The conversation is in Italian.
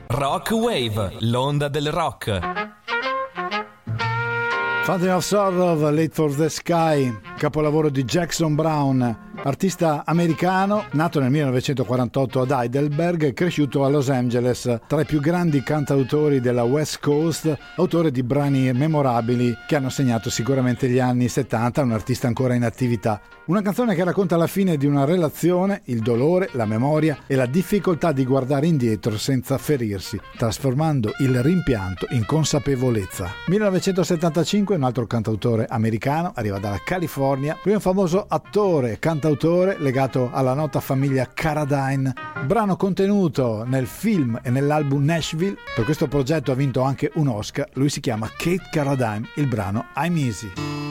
Rock Wave, l'onda del rock. Fountain of Sorrow, Late for the Sky, capolavoro di Jackson Browne, artista americano, nato nel 1948 ad Heidelberg e cresciuto a Los Angeles, tra i più grandi cantautori della West Coast, autore di brani memorabili che hanno segnato sicuramente gli anni 70, un artista ancora in attività. Una canzone che racconta la fine di una relazione, il dolore, la memoria e la difficoltà di guardare indietro senza ferirsi, trasformando il rimpianto in consapevolezza. 1975, un altro cantautore americano, arriva dalla California, lui è un famoso attore, cantautore legato alla nota famiglia Carradine, brano contenuto nel film e nell'album Nashville. Per questo progetto ha vinto anche un Oscar, lui si chiama Kate Carradine, il brano I'm Easy.